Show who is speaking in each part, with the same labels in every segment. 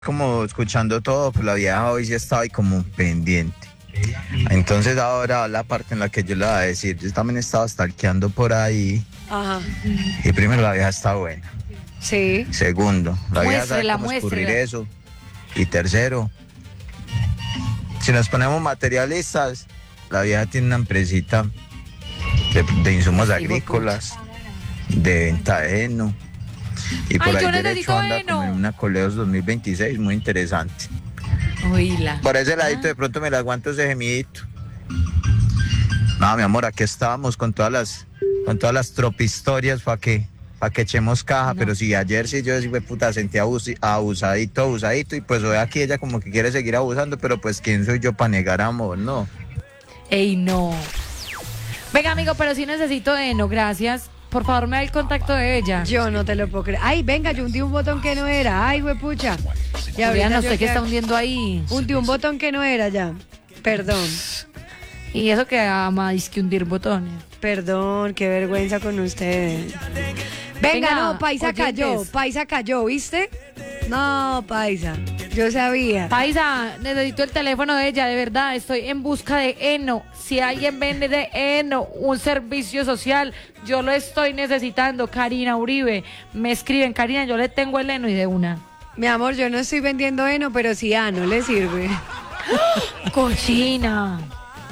Speaker 1: como escuchando todo, pues la vieja hoy sí estaba ahí como pendiente. Entonces ahora la parte en la que yo le voy a decir, yo también estaba stalkeando por ahí.
Speaker 2: Ajá.
Speaker 1: Y primero, la vieja está buena.
Speaker 2: Sí.
Speaker 1: Segundo, la vieja sabe cómo escurrir eso. Y tercero, si nos ponemos materialistas, la vieja tiene una empresita de insumos agrícolas, de venta de heno. Y por ahí derecho anda como en una Coleos 2026, muy interesante.
Speaker 2: Oíla.
Speaker 1: Por ese ladito de pronto me la aguanto ese gemidito. No, mi amor, aquí estábamos con todas las tropistorias para que echemos caja, no. Pero si ayer sí yo puta sentía abusadito, y pues hoy aquí ella como que quiere seguir abusando, pero pues quién soy yo para negar amor, ¿no?
Speaker 2: Ey, no. Venga, amigo, pero sí necesito heno, gracias. Por favor, me da el contacto de ella. Yo no te lo puedo creer. Ay, venga, yo hundí un botón que no era. Ay, huepucha. Ya no sé qué está hundiendo ahí. Hundí un botón que no era ya. Perdón. Y eso que amáis que hundir botones. Perdón, qué vergüenza con ustedes. Venga, no, Paisa cayó, ¿viste? No, Paisa, yo sabía. Paisa, necesito el teléfono de ella, de verdad, estoy en busca de heno. Si alguien vende de heno, un servicio social, yo lo estoy necesitando. Karina Uribe, me escriben, Karina, yo le tengo el heno y de una. Mi amor, yo no estoy vendiendo heno, pero si no le sirve. Cochina.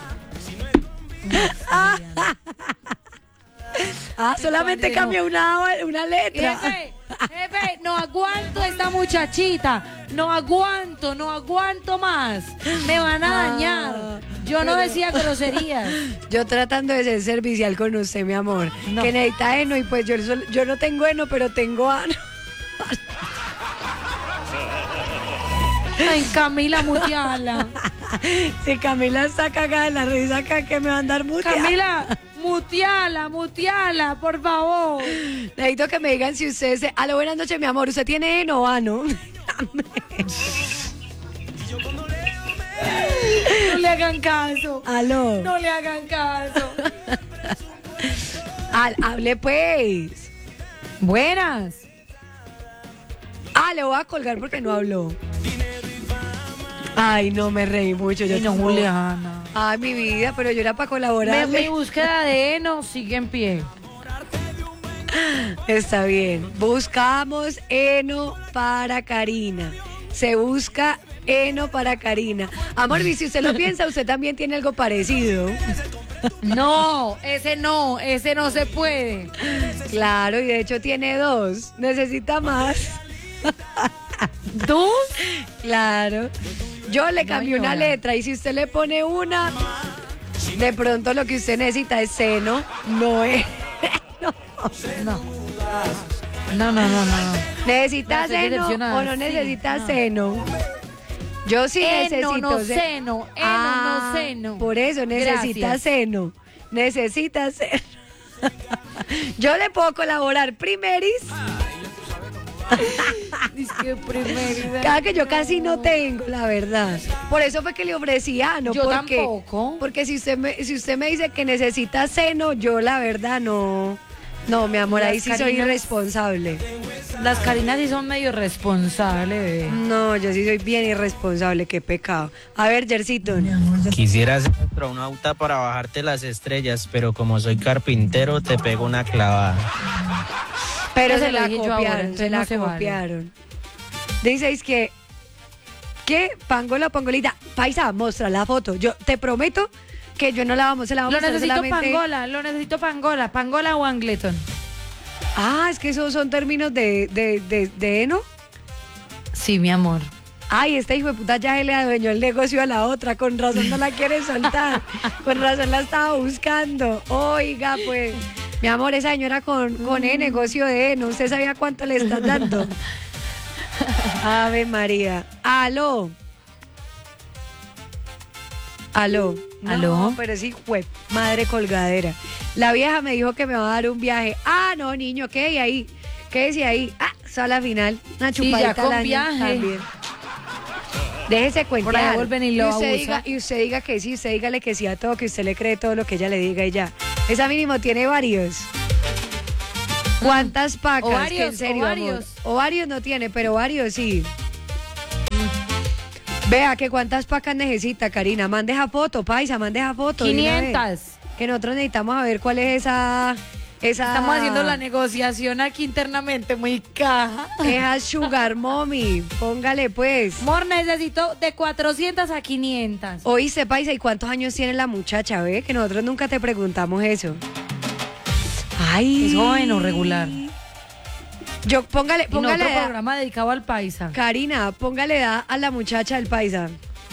Speaker 2: Solamente cambió una letra. Jefe, no aguanto esta muchachita. No aguanto más. Me van a dañar. Yo no decía groserías. Yo tratando de ser servicial con usted, mi amor. No. Que necesita heno y pues yo no tengo heno, pero tengo ano. Ay, Camila, muteala. Si Camila está cagada de la risa acá, que me va a andar muteada. Camila, muteala, por favor. Necesito que me digan si usted aló, buenas noches, mi amor. ¿Usted tiene heno o ano? No le hagan caso. Aló. No le hagan caso. Hable pues. Buenas. Le voy a colgar porque no habló. Ay, no, me reí mucho. Yo no, Juliana. Ay, mi vida, pero yo era para colaborar. Mi búsqueda de heno sigue en pie. Está bien. Buscamos heno para Karina. Se busca heno para Karina. Amor, si usted lo piensa, usted también tiene algo parecido. No se puede. Claro, y de hecho tiene 2. Necesita más. ¿2? Claro. Yo le cambié una letra y si usted le pone una, de pronto lo que usted necesita es seno, no es. No. ¿Necesita seno o no necesita seno? Yo sí necesito seno. No seno. Por eso necesita seno. Necesita seno. Yo le puedo colaborar primeris. Cada que yo casi no tengo, la verdad. Por eso fue que le ofrecí ano. Yo tampoco. Porque si usted me dice que necesita seno, yo la verdad no. No, mi amor, ahí sí soy irresponsable. Las Karinas sí son medio responsables, bebé. No, yo sí soy bien irresponsable, qué pecado. A ver, Jercito.
Speaker 3: Quisiera hacer una auta para bajarte las estrellas, pero como soy carpintero, te pego una clavada.
Speaker 2: Pero se la copiaron. Dices que pangolita, Paisa, muestra la foto. Yo te prometo que yo no la vamos, se la vamos a hacer solamente. Lo necesito Pangola o Angleton. Es que esos son términos de heno. Sí, mi amor. Ay, esta hijo de puta ya se le adueñó el negocio a la otra, con razón no la quiere soltar, con razón la estaba buscando. Oiga, pues, mi amor, esa señora con el negocio de heno, ¿usted sabía cuánto le están dando? Ave María. Aló. No, pero sí, madre colgadera. La vieja me dijo que me va a dar un viaje. No, niño, ¿qué hay ahí? Quédese ahí. Sala final. Una chupadita
Speaker 4: sí, ya con viaje.
Speaker 2: También. Déjese cuentear.
Speaker 4: Por ahí vuelven y lo
Speaker 2: y usted diga que sí, usted dígale que sí a todo, que usted le cree todo lo que ella le diga y ya. Esa mínimo tiene varios. ¿Cuántas pacas?
Speaker 4: Ovarios,
Speaker 2: en serio,
Speaker 4: ovarios.
Speaker 2: Amor? Ovarios no tiene, pero varios sí. Vea que cuántas pacas necesita, Karina. Mande esa foto, paisa, mande esa foto.
Speaker 4: 500.
Speaker 2: Que nosotros necesitamos a ver cuál es esa...
Speaker 4: Estamos haciendo la negociación aquí internamente, muy caja.
Speaker 2: Esa sugar mommy, póngale pues.
Speaker 4: Amor, necesito de 400 a 500.
Speaker 2: Oíste, paisa, ¿y cuántos años tiene la muchacha, ve? Que nosotros nunca te preguntamos eso. Ay.
Speaker 4: ¿Es joven o regular?
Speaker 2: Yo, póngale
Speaker 4: otro programa dedicado al paisa.
Speaker 2: Karina, póngale edad a la muchacha del paisa.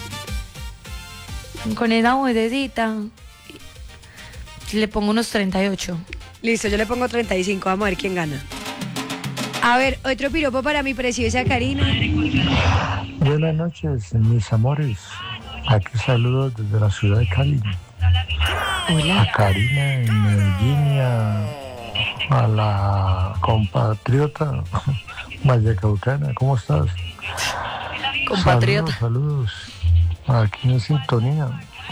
Speaker 4: Con esa vocecita le pongo unos 38.
Speaker 2: Listo, yo le pongo 35, vamos a ver quién gana. A ver, otro piropo para mi preciosa Karina.
Speaker 5: Buenas noches, mis amores. Aquí saludos desde la ciudad de Cali.
Speaker 4: Hola.
Speaker 5: A Karina en Medellín, a la compatriota vallecaucana. ¿Cómo estás?
Speaker 4: Compatriota.
Speaker 5: Saludos. Aquí en sintonía.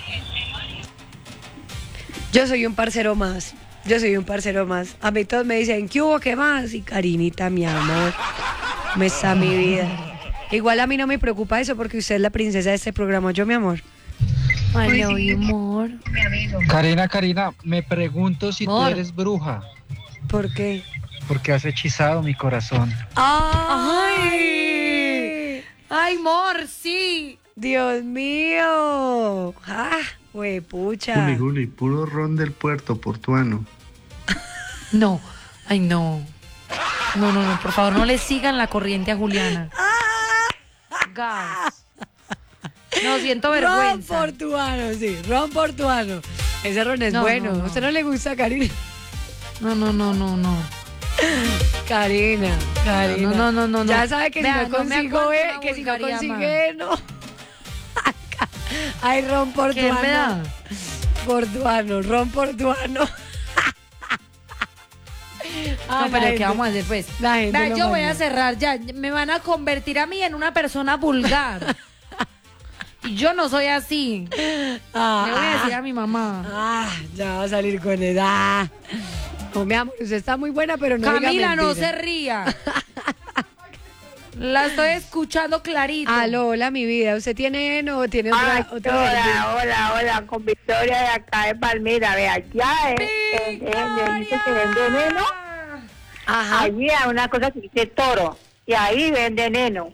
Speaker 2: Yo soy un parcero más. A mí todos me dicen, ¿qué hubo? ¿Qué más? Y Karinita, mi amor, me está mi vida. Igual a mí no me preocupa eso porque usted es la princesa de este programa, yo, mi amor.
Speaker 4: Ay, no, mi amor.
Speaker 6: Karina, me pregunto si tú eres bruja.
Speaker 2: ¿Por qué?
Speaker 6: Porque has hechizado mi corazón.
Speaker 4: ¡Ay! ¡Ay, amor, sí!
Speaker 2: ¡Dios mío! ¡Ah! Huepucha.
Speaker 7: Juli, puro ron del puerto portuano.
Speaker 4: No, ay no. No, por favor, no le sigan la corriente a Juliana. Gas. No, siento vergüenza.
Speaker 2: Ron portuano. Ese ron es bueno. ¿A usted no le gusta, Karina?
Speaker 4: No.
Speaker 2: Karina.
Speaker 4: No.
Speaker 2: Ya sabe que
Speaker 4: Vea,
Speaker 2: si no consigo, que si no consigue, no. Ay, ron portuano.
Speaker 4: ¿Qué me da?
Speaker 2: Ron portuano.
Speaker 4: No, pero ¿qué vamos a hacer pues?
Speaker 2: Vea,
Speaker 4: yo voy a cerrar ya. Me van a convertir a mí en una persona vulgar. Y yo no soy así. Le voy a decir a mi mamá.
Speaker 2: Ya va a salir con edad. No, mi amor, usted está muy buena, pero no
Speaker 4: Camila,
Speaker 2: diga
Speaker 4: no
Speaker 2: mentira.
Speaker 4: se ría. La estoy escuchando clarito.
Speaker 2: Aló, hola, mi vida. ¿Usted tiene heno o tiene otra?
Speaker 8: Hola, con Victoria de acá de Palmira. Vea, ya dice que venden heno.
Speaker 2: Ajá.
Speaker 8: Allí hay una cosa que dice Toro. Y ahí venden heno.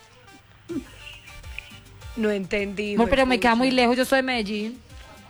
Speaker 2: No entendí.
Speaker 4: Amor, pero me queda muy lejos, yo soy de Medellín.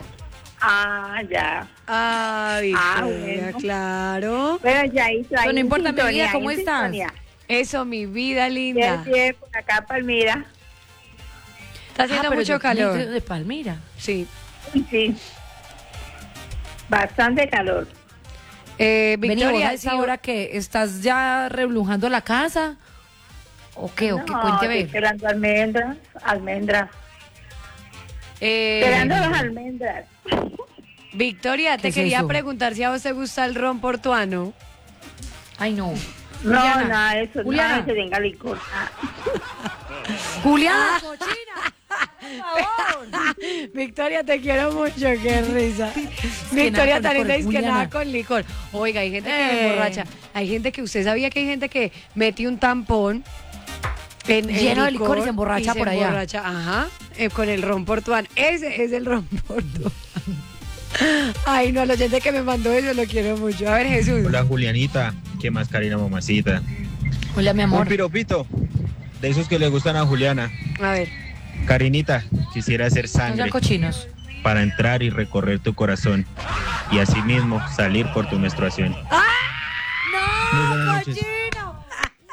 Speaker 8: Ya.
Speaker 2: Victoria,
Speaker 8: bueno.
Speaker 2: Claro.
Speaker 8: Bueno, ya hizo ahí.
Speaker 4: No importa,
Speaker 8: sintonía,
Speaker 4: mi vida, ¿cómo
Speaker 8: en
Speaker 4: estás?
Speaker 8: sintonía.
Speaker 2: Eso, mi vida linda.
Speaker 8: Bien, por acá Palmira.
Speaker 2: Está haciendo
Speaker 4: pero
Speaker 2: mucho
Speaker 4: yo
Speaker 2: calor.
Speaker 4: soy de Palmira.
Speaker 2: Sí.
Speaker 8: Sí. Bastante calor.
Speaker 2: Victoria,
Speaker 4: ¿a esa hora que estás ya reblujando la casa? ¿O qué? ¿O qué? Cuente a ver.
Speaker 8: Esperando almendras. Esperando las almendras.
Speaker 2: Victoria, te
Speaker 4: es
Speaker 2: quería
Speaker 4: eso?
Speaker 2: preguntar si a vos te gusta el ron portuano.
Speaker 4: Ay, no.
Speaker 8: No,
Speaker 4: Juliana,
Speaker 8: nada de eso.
Speaker 4: Juliana.
Speaker 8: Nada que tenga licor.
Speaker 4: Juliana, cochina. Por favor.
Speaker 2: Victoria, te quiero mucho, qué risa.
Speaker 4: nada
Speaker 2: Victoria
Speaker 4: con
Speaker 2: también
Speaker 4: licor,
Speaker 2: dice que
Speaker 4: Juliana.
Speaker 2: nada con licor. Oiga, hay gente que se emborracha. Hay gente que, usted sabía que hay gente que mete un tampón en
Speaker 4: Lleno de licor y se emborracha por allá.
Speaker 2: Ajá, con el ron portuano. Ese es el ron portuano. Ay, no, el oyente que me mandó eso lo quiero mucho. A ver, Jesús.
Speaker 9: Hola, Julianita. ¿Qué más, Karina, mamacita?
Speaker 4: Hola, mi amor.
Speaker 9: Un piropito de esos que le gustan a Juliana.
Speaker 2: A ver.
Speaker 9: Karinita, quisiera hacer
Speaker 4: No sean
Speaker 9: sangre
Speaker 4: cochinos.
Speaker 9: para entrar y recorrer tu corazón y asimismo salir por tu menstruación. Muy buenas noches.
Speaker 4: ¡Cochino!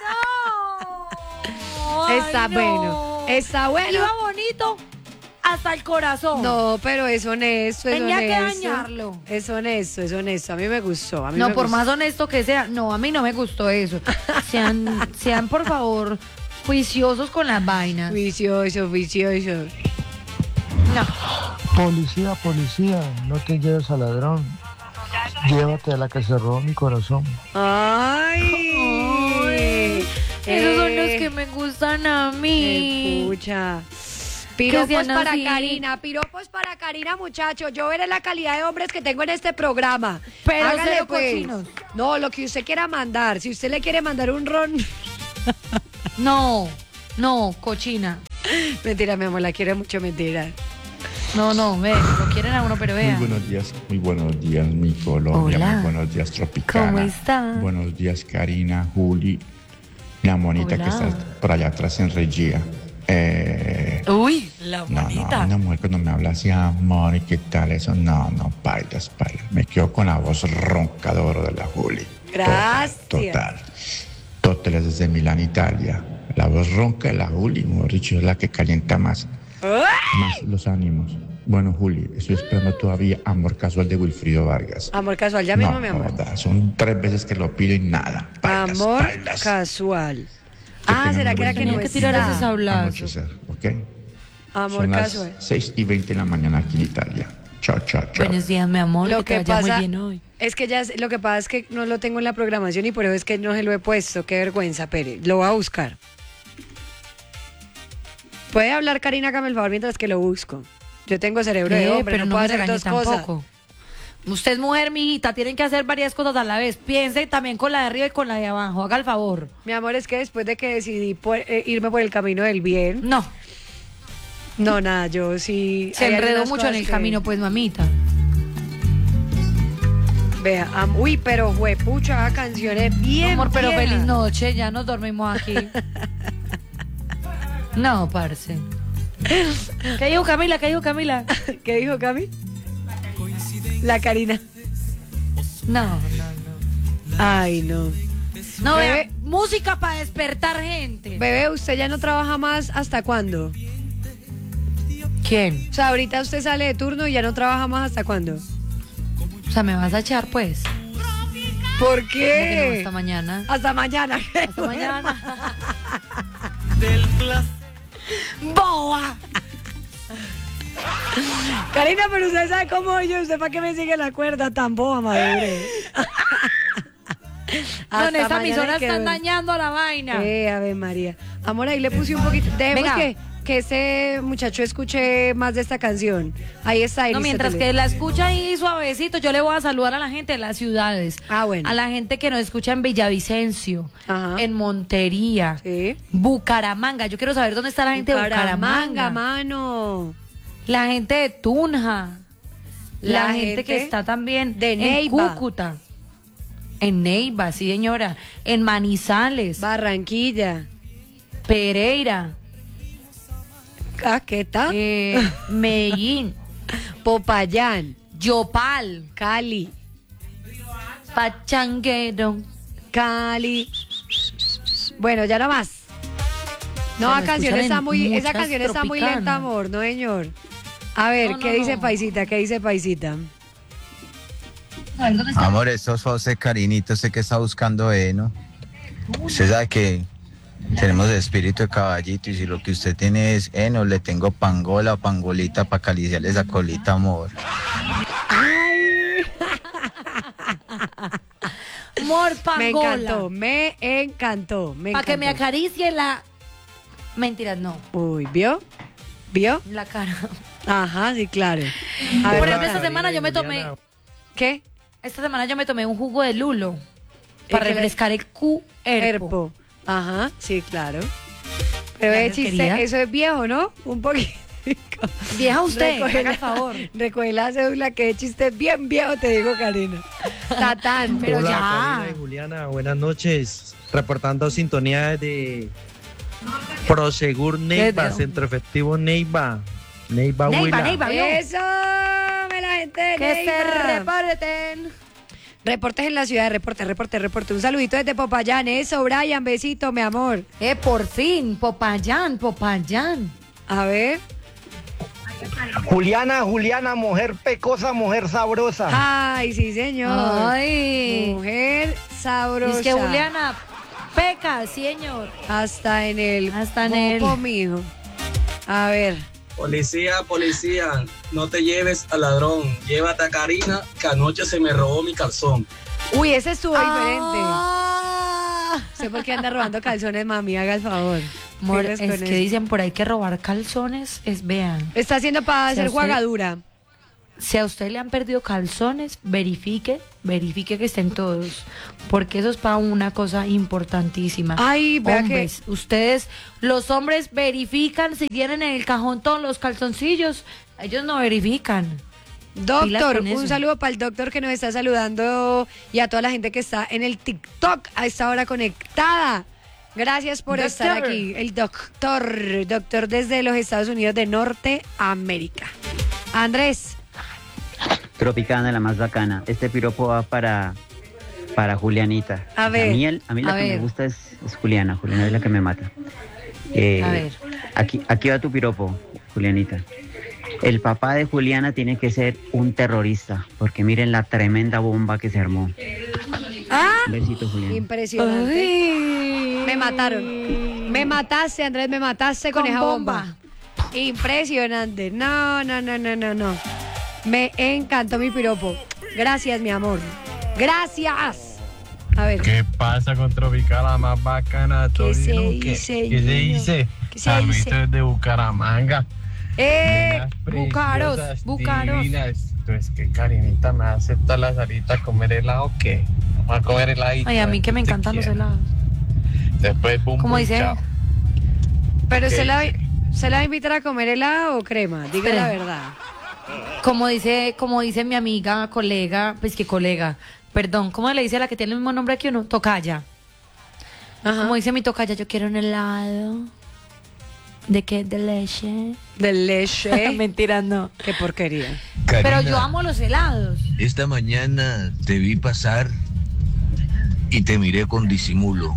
Speaker 4: ¡No!
Speaker 2: Está
Speaker 4: Ay, no.
Speaker 2: bueno. Está bueno.
Speaker 4: Iba bonito hasta el corazón.
Speaker 2: No, pero es honesto, es
Speaker 4: Tenía que
Speaker 2: honesto.
Speaker 4: dañarlo.
Speaker 2: Es honesto. A mí me gustó. A mí
Speaker 4: No,
Speaker 2: me
Speaker 4: por
Speaker 2: gustó.
Speaker 4: más honesto que sea. No, a mí no me gustó eso. Sean por favor, juiciosos con las vainas.
Speaker 2: Vicioso.
Speaker 4: No.
Speaker 5: Policía, no te lleves al ladrón. Llévate a la que se robó mi corazón.
Speaker 2: Ay.
Speaker 4: Esos son los que me gustan a mí.
Speaker 2: Escucha.
Speaker 4: Que
Speaker 2: Piropos
Speaker 4: sean
Speaker 2: para
Speaker 4: así.
Speaker 2: Piropos para Karina, muchachos. Yo veré la calidad de hombres que tengo en este programa.
Speaker 4: Pero
Speaker 2: Hágale,
Speaker 4: cero
Speaker 2: pues.
Speaker 4: cochinos.
Speaker 2: No, lo que usted quiera mandar. Si usted le quiere mandar un ron.
Speaker 4: No, cochina.
Speaker 2: Mentira, mi amor, la quiero mucho, mentira.
Speaker 4: No, lo quieren a uno, pero vean.
Speaker 10: Muy buenos días, mi Colombia.
Speaker 2: Hola.
Speaker 10: Muy buenos días, Tropicana.
Speaker 2: ¿Cómo está?
Speaker 10: Buenos días, Karina, Juli, la monita
Speaker 4: Hola.
Speaker 10: que está por allá atrás en Regia.
Speaker 4: Uy, la
Speaker 10: No,
Speaker 4: bonita.
Speaker 10: una mujer cuando me habla así, amor, ¿y qué tal eso? No, bailas. Me quedo con la voz roncadora de la Juli.
Speaker 2: Gracias.
Speaker 10: Total, desde Milán, Italia. La voz ronca de la Juli, mejor dicho, es la que calienta más los ánimos. Bueno, Juli, estoy esperando todavía Amor Casual de Wilfrido Vargas.
Speaker 2: Amor casual, ya mismo, mi amor.
Speaker 10: Verdad, son 3 veces que lo pido y nada.
Speaker 2: Amor casual. ¿Será que era que no
Speaker 4: Tenía que tirar ese
Speaker 2: está?
Speaker 4: sablazo.
Speaker 10: Anochecer, ¿ok?
Speaker 2: Amor
Speaker 10: Son
Speaker 2: casual.
Speaker 10: las 6:20 de la mañana aquí en Italia. Chao.
Speaker 4: Buenos días, mi amor.
Speaker 2: Lo
Speaker 4: que
Speaker 2: que
Speaker 4: te vaya
Speaker 2: pasa
Speaker 4: muy bien hoy.
Speaker 2: es que lo que pasa es que no lo tengo en la programación y por eso es que no se lo he puesto. Qué vergüenza, Pérez. Lo voy a buscar. Puede hablar Karina, hágame el favor mientras que lo busco. Yo tengo cerebro de hombre,
Speaker 4: pero
Speaker 2: no
Speaker 4: no
Speaker 2: puedo
Speaker 4: me
Speaker 2: hacer
Speaker 4: regañe
Speaker 2: dos cosas.
Speaker 4: tampoco. Usted es mujer, mijita, tienen que hacer varias cosas a la vez. Piense también con la de arriba y con la de abajo. Haga el favor.
Speaker 2: Mi amor, es que después de que decidí irme por el camino del bien.
Speaker 4: No.
Speaker 2: No, nada, yo sí.
Speaker 4: Se
Speaker 2: hay
Speaker 4: enredó
Speaker 2: algunas
Speaker 4: mucho en
Speaker 2: cosas
Speaker 4: el
Speaker 2: que-
Speaker 4: camino, pues, mamita.
Speaker 2: Vea, uy, pero juepucha, canciones bien.
Speaker 4: Amor, pero
Speaker 2: viejas.
Speaker 4: feliz noche, ya nos dormimos aquí. No, parce. ¿Qué dijo Camila?
Speaker 2: ¿Qué dijo Cami? La Karina.
Speaker 4: No.
Speaker 2: Ay, no.
Speaker 4: No,
Speaker 2: Bebé.
Speaker 4: vea, música para despertar gente.
Speaker 2: Bebé, ¿usted ya no trabaja más hasta cuándo?
Speaker 4: ¿Quién?
Speaker 2: O sea, ahorita usted sale de turno y ya no trabaja más hasta cuándo.
Speaker 4: O sea, ¿me vas a echar, pues?
Speaker 2: ¿Por
Speaker 4: ¿Cómo que no?
Speaker 2: qué?
Speaker 4: Hasta mañana.
Speaker 2: Hasta mañana.
Speaker 4: Hasta mañana. ¡Boa!
Speaker 2: Karina, pero usted sabe cómo yo, ¿usted para qué me sigue la cuerda tan boba, madre?
Speaker 4: No, en esta emisora están dañando la vaina.
Speaker 2: Ave María. Amor, ahí le puse un poquito. Dejemos
Speaker 4: Venga.
Speaker 2: que ese muchacho escuche más de esta canción. Ahí está.
Speaker 4: No, mientras que la escucha ahí suavecito, yo le voy a saludar a la gente de las ciudades.
Speaker 2: Bueno.
Speaker 4: A la gente que nos escucha en Villavicencio,
Speaker 2: Ajá.
Speaker 4: en Montería, Bucaramanga. Yo quiero saber dónde está la gente de Bucaramanga.
Speaker 2: Mano.
Speaker 4: La gente de Tunja. La gente que está también
Speaker 2: de
Speaker 4: en
Speaker 2: Neiva.
Speaker 4: Cúcuta. En Neiva, sí, señora. En Manizales.
Speaker 2: Barranquilla.
Speaker 4: Pereira.
Speaker 2: Caquetá.
Speaker 4: Medellín.
Speaker 2: Popayán.
Speaker 4: Yopal.
Speaker 2: Cali.
Speaker 4: Pachanguero.
Speaker 2: Cali. Bueno, ya no más. No,
Speaker 4: Se
Speaker 2: la
Speaker 4: me
Speaker 2: canción
Speaker 4: escuchan
Speaker 2: está
Speaker 4: en
Speaker 2: muy, esa
Speaker 4: muchas
Speaker 2: canción está muy
Speaker 4: tropicanas.
Speaker 2: lenta, amor, no, señor. A ver,
Speaker 4: No,
Speaker 2: ¿qué
Speaker 4: no,
Speaker 2: dice
Speaker 4: no.
Speaker 2: Paisita? ¿Qué dice Paisita?
Speaker 1: Amor, estos José Carinito, sé que está buscando heno. Usted sabe que tenemos espíritu de caballito y si lo que usted tiene es heno, le tengo pangola o pangolita para acariciarle esa colita, amor.
Speaker 4: Amor,
Speaker 2: Me
Speaker 4: pangola.
Speaker 2: me encantó.
Speaker 4: Para que me acaricie la... Mentiras, no.
Speaker 2: Uy, ¿vio? ¿Vio?
Speaker 4: La cara.
Speaker 2: Ajá, sí, claro. A
Speaker 4: Por
Speaker 2: ver,
Speaker 4: ejemplo, esta
Speaker 2: Nata.
Speaker 4: semana yo me tomé...
Speaker 2: ¿Qué?
Speaker 4: Esta semana yo me tomé un jugo de lulo para
Speaker 2: ¿Y qué le-
Speaker 4: refrescar el cuerpo.
Speaker 2: Herpo. Ajá, sí, claro. Pero
Speaker 4: Gracias,
Speaker 2: chiste,
Speaker 4: querida.
Speaker 2: eso es viejo, ¿no? Un poquito.
Speaker 4: Vieja usted,
Speaker 2: Recoge
Speaker 4: haga
Speaker 2: la-
Speaker 4: el favor.
Speaker 2: Recoge la cédula, que chiste bien viejo, te digo, Karina. Tatán.
Speaker 4: Pero
Speaker 11: Hola,
Speaker 4: ya.
Speaker 11: Karina y Juliana, buenas noches. Reportando sintonía de Prosegur Neiva,
Speaker 4: ¿Qué?
Speaker 11: Centro Efectivo Neiva. Neiva, Huila.
Speaker 4: Neiva, ¿vio?
Speaker 2: Eso, me la gente de
Speaker 4: Que se
Speaker 2: Neiva.
Speaker 4: reporten.
Speaker 2: Reportes en la ciudad, reporte. Un saludito desde Popayán, eso, Brian, besito, mi amor.
Speaker 4: Por fin, Popayán.
Speaker 2: A ver.
Speaker 12: Juliana, mujer pecosa, mujer sabrosa.
Speaker 2: Ay, sí, señor.
Speaker 4: Ay.
Speaker 2: Mujer sabrosa.
Speaker 4: Es que Juliana peca, señor.
Speaker 2: Hasta en el
Speaker 4: moco,
Speaker 2: mijo. A ver.
Speaker 13: Policía, no te lleves al ladrón, llévate a Karina, que anoche se me robó mi calzón.
Speaker 2: Uy, ese estuvo diferente.
Speaker 4: Ah.
Speaker 2: Sé por qué anda robando calzones, mami, haga el favor.
Speaker 4: Amor,
Speaker 2: Pilas
Speaker 4: es
Speaker 2: con
Speaker 4: que
Speaker 2: eso.
Speaker 4: dicen por ahí que robar calzones es, vean.
Speaker 2: Está haciendo para
Speaker 4: Si a
Speaker 2: hacer
Speaker 4: usted-
Speaker 2: juagadura.
Speaker 4: si a usted le han perdido calzones, verifique que estén todos, porque eso es para una cosa importantísima.
Speaker 2: Ay, vea
Speaker 4: hombres, ustedes, los hombres verifican si tienen en el cajón todos los calzoncillos, ellos no verifican.
Speaker 2: Doctor, un saludo para el doctor que nos está saludando y a toda la gente que está en el TikTok a esta hora conectada. Gracias por estar aquí. El doctor desde los Estados Unidos de Norteamérica. Andrés.
Speaker 14: Tropicana, la más bacana. Este piropo va para Julianita.
Speaker 2: A ver.
Speaker 14: A mí la que me gusta es Juliana. Juliana es la que me mata. A ver. Aquí va tu piropo, Julianita. El papá de Juliana tiene que ser un terrorista, porque miren la tremenda bomba que se armó.
Speaker 2: Un
Speaker 14: besito, Juliana.
Speaker 2: Impresionante. Ay. Me mataron. Me mataste, Andrés, me mataste con esa bomba. Impresionante. No. Me encantó mi piropo. Gracias, mi amor. Gracias. A ver.
Speaker 15: ¿Qué pasa con Tropicana, la más bacana?
Speaker 2: ¿Qué se dice?
Speaker 15: Desde Bucaramanga.
Speaker 2: Bucaros.
Speaker 15: Entonces, que Karinita me acepta la salita a comer helado, ¿qué? Vamos a comer heladito.
Speaker 4: Ay, a mí que me encantan los helados.
Speaker 15: Después,
Speaker 4: ¿cómo dice?
Speaker 15: Chao.
Speaker 2: Pero ¿se la va a invitar a comer helado o crema? Diga la verdad.
Speaker 4: Como dice mi amiga, colega, perdón, ¿cómo le dice a la que tiene el mismo nombre que uno? Tocaya. Ajá. Como dice mi tocaya, yo quiero un helado. ¿De qué? ¿De leche?
Speaker 2: ¿De leche?
Speaker 4: Mentira, no.
Speaker 2: Qué porquería.
Speaker 16: Karina,
Speaker 4: pero yo amo los helados.
Speaker 16: Esta mañana te vi pasar y te miré con disimulo.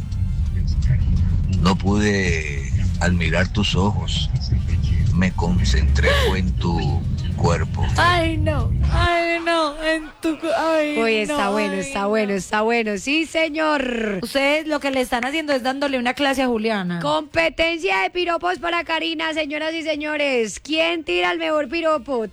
Speaker 16: No pude admirar tus ojos. Me concentré en tu cuerpo.
Speaker 4: Ay, no,
Speaker 2: Uy, está bueno. Sí, señor.
Speaker 4: Ustedes lo que le están haciendo es dándole una clase a Juliana.
Speaker 2: Competencia de piropos para Karina, señoras y señores. ¿Quién tira el mejor piropo?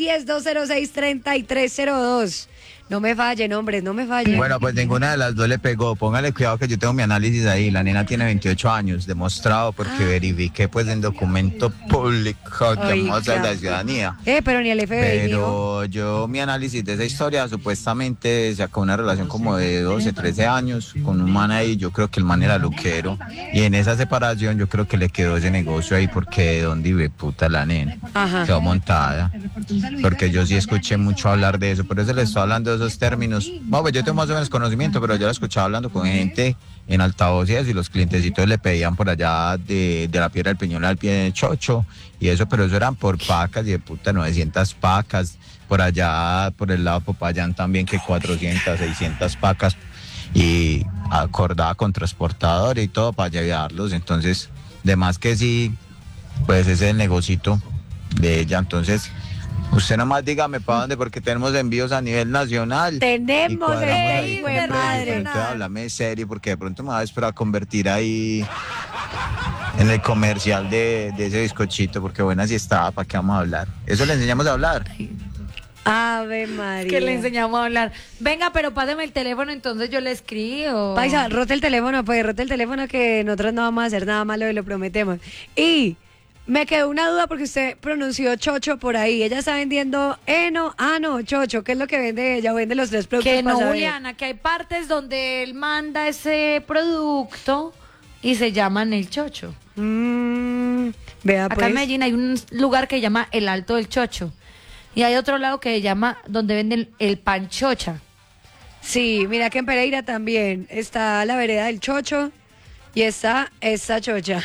Speaker 2: 310-206-3302. No me fallen, hombres, no me fallen.
Speaker 1: Bueno, pues ninguna de las dos le pegó. Póngale cuidado que yo tengo mi análisis ahí. La nena tiene 28 años, demostrado porque verifiqué pues en documento público de la ciudadanía.
Speaker 2: Pero ni el FBI.
Speaker 1: Pero yo, mi análisis de esa historia, supuestamente sacó una relación como de 12, 13 años con un man ahí. Yo creo que el man era loquero. Y en esa separación yo creo que le quedó ese negocio ahí porque de dónde vive puta la nena.
Speaker 2: Ajá.
Speaker 1: Quedó montada. Porque yo sí escuché mucho hablar de eso. Por eso le estoy hablando de esos términos. Bueno, pues yo tengo más o menos conocimiento, pero yo lo escuchaba hablando con gente en altavoces y los clientecitos le pedían por allá de la Piedra del Peñol al pie de Chocho y eso, pero eso eran por pacas y de puta 900 pacas, por allá por el lado de Popayán también que 400, 600 pacas y acordaba con transportador y todo para llevarlos. Entonces, de más que sí, pues ese es el negocito de ella. Entonces, usted nomás dígame para dónde, porque tenemos envíos a nivel nacional.
Speaker 2: Tenemos
Speaker 1: hijo de madre. Entonces, háblame serio, porque de pronto me va a esperar a convertir ahí en el comercial de ese bizcochito, porque buena si estaba, ¿para qué vamos a hablar? Eso le enseñamos a hablar.
Speaker 2: Ave María.
Speaker 4: Que le enseñamos a hablar. Venga, pero páseme el teléfono, entonces yo le escribo.
Speaker 2: Paisa, rote el teléfono, que nosotros no vamos a hacer nada malo y lo prometemos. Y me quedó una duda porque usted pronunció chocho por ahí. Ella está vendiendo chocho. ¿Qué es lo que vende ella? Vende los tres productos.
Speaker 4: Que no, Juliana, que hay partes donde él manda ese producto y se llaman el chocho.
Speaker 2: Vea,
Speaker 4: acá en Medellín hay un lugar que se llama el Alto del Chocho. Y hay otro lado que se llama donde venden el panchocha.
Speaker 2: Sí, mira que en Pereira también está la vereda del Chocho y está esta chocha.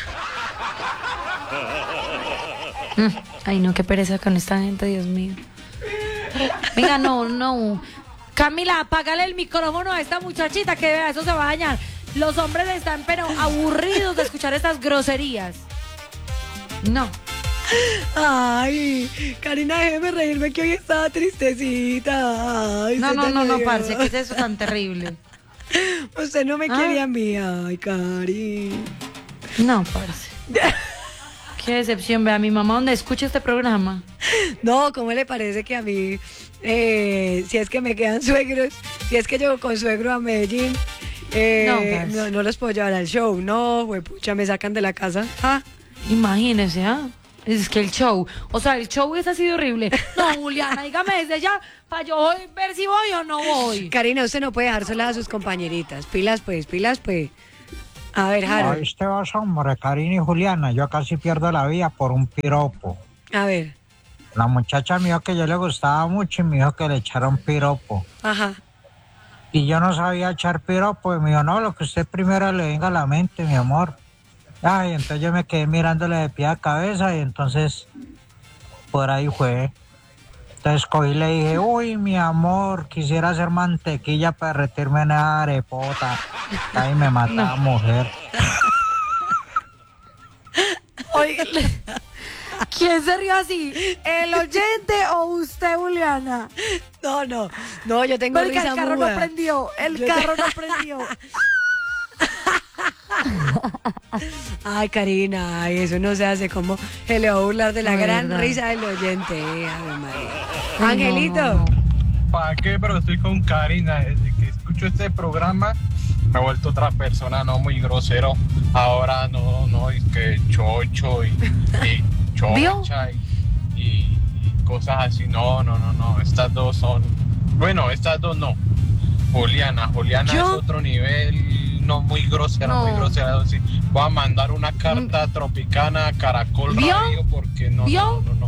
Speaker 4: Ay, no, qué pereza con esta gente, Dios mío. Venga, no. Camila, apágale el micrófono a esta muchachita que vea, eso se va a dañar. Los hombres están pero aburridos de escuchar estas groserías. No.
Speaker 2: Ay, Karina, déjeme reírme que hoy estaba tristecita. Ay,
Speaker 4: no, parce, ¿qué es eso tan terrible?
Speaker 2: Usted no me quería a mí, ay, Cari.
Speaker 4: No, parce. Qué decepción, vea, mi mamá donde escucha este programa.
Speaker 2: No, ¿cómo le parece que a mí, si es que me quedan suegros, si es que llego con suegro a Medellín, no los puedo llevar al show? No, pucha, me sacan de la casa.
Speaker 4: Imagínese, Es que el show es así de horrible. No, Juliana, dígame desde ya, para yo ver si voy o no voy.
Speaker 2: Karina, usted no puede dejar solas a sus compañeritas. Pilas pues. A ver, Harold.
Speaker 17: Ahí te vas, hombre, Karina y Juliana. Yo casi pierdo la vida por un piropo.
Speaker 2: A ver.
Speaker 17: La muchacha me dijo que yo le gustaba mucho y me dijo que le echara un piropo.
Speaker 2: Ajá.
Speaker 17: Y yo no sabía echar piropo. Y me dijo, no, lo que usted primero le venga a la mente, mi amor. Ay, entonces yo me quedé mirándole de pie a cabeza y entonces por ahí fue. Entonces cogí y le dije, uy, mi amor, quisiera hacer mantequilla para derretirme en esa arepota. Ahí me mataba mujer.
Speaker 4: Oiga, ¿quién se rió así? ¿El oyente o usted, Juliana?
Speaker 2: No, yo tengo
Speaker 4: porque
Speaker 2: risa
Speaker 4: el carro
Speaker 2: muda.
Speaker 4: no prendió, el carro no prendió.
Speaker 2: Ay, Karina, ay, eso no se hace, como se le va a burlar de la gran
Speaker 4: verdad.
Speaker 2: risa del oyente. Ave María. Angelito.
Speaker 15: ¿Para qué? Pero estoy con Karina. Desde que escucho este programa me he vuelto otra persona, no muy grosero. Ahora no, es que chocho y chocha y cosas así. No. Estas dos son... Bueno, estas dos no. Juliana es otro nivel, no muy grosera, sí. Voy a mandar una carta tropicana a Caracol Radio porque no. Es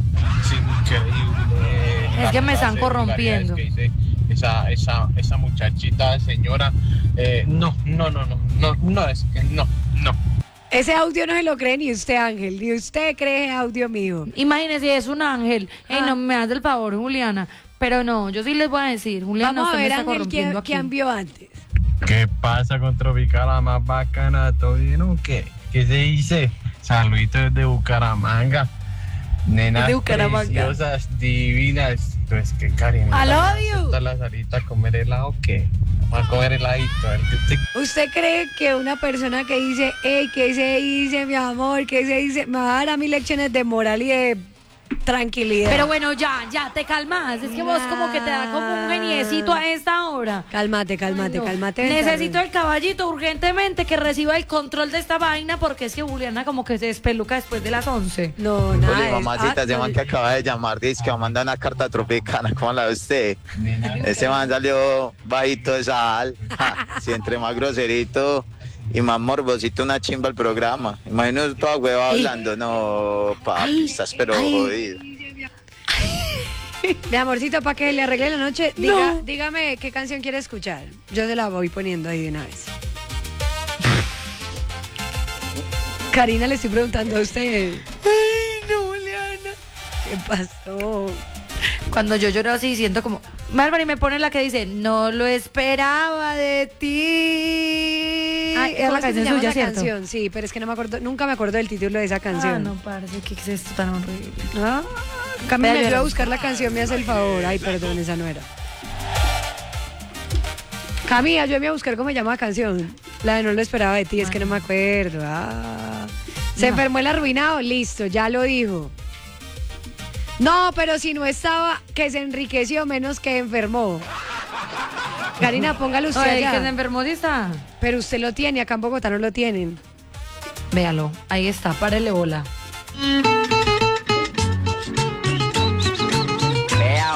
Speaker 15: increíble.
Speaker 4: Es que me están corrompiendo.
Speaker 15: Que dice esa muchachita, señora, no, es que no.
Speaker 2: Ese audio no se lo cree ni usted, Ángel, ni usted cree audio mío.
Speaker 4: Imagínese, es un ángel. No me hace el favor, Juliana. Pero no, yo sí les voy a decir, Juliana,
Speaker 2: vamos a ver,
Speaker 4: me está
Speaker 2: Ángel,
Speaker 4: corrompiendo aquí.
Speaker 2: ¿quién envió antes?
Speaker 15: ¿Qué pasa con Tropical, la más bacana? ¿Todo bien o qué? ¿Qué se dice? Saluditos desde Bucaramanga. Nenas preciosas, divinas. Entonces, ¿qué, Karina?
Speaker 2: I love you.
Speaker 15: ¿Está la salita a comer helado o qué? Vamos a comer heladito. A ver qué te...
Speaker 2: ¿Usted cree que una persona que dice, hey, ¿qué se dice, mi amor? ¿Qué se dice? Me va a dar a mí lecciones de moral y de tranquilidad?
Speaker 4: Pero bueno, ya, te calmas. Es que vos como que te da como un geniecito a esta hora.
Speaker 2: Cálmate.
Speaker 4: Necesito el caballito urgentemente que reciba el control de esta vaina porque es que Juliana como que se despeluca después de las 11.
Speaker 2: No, nada.
Speaker 1: Oye, mamacita, ese man que acaba de llamar, dice que va a mandar una carta tropicana. ¿Cómo la ve usted? Ese man salió bajito de sal. Si entre más groserito y más morbosito, una chimba el programa. Imagino toda hueva hablando. No, papi, estás pero jodido.
Speaker 2: Mi amorcito, para que le arregle la noche, dígame qué canción quiere escuchar. Yo se la voy poniendo ahí de una vez. Karina, le estoy preguntando a usted. Ay, no, Juliana. ¿Qué pasó?
Speaker 4: Cuando yo lloro así, siento como... Bárbara, y me pone la que dice, no lo esperaba de ti.
Speaker 2: Ah, es la canción suya, ¿cierto? Canción, sí, pero es que no me acuerdo, nunca me acuerdo del título de esa canción.
Speaker 4: No, parece que es esto tan horrible.
Speaker 2: Camila, me ayuda a buscar la canción, me hace el favor. Ay, perdón, esa no era. Camila, ayúdame a buscar cómo se llama la canción. La de no lo esperaba de ti, es que no me acuerdo. Se enfermó el arruinado, listo, ya lo dijo. No, pero si no estaba, que se enriqueció menos que enfermó. Karina, póngalo usted allá.
Speaker 4: Que se enfermó sí está.
Speaker 2: Pero usted lo tiene, acá en Bogotá no lo tienen.
Speaker 4: Véalo, ahí está, párele bola.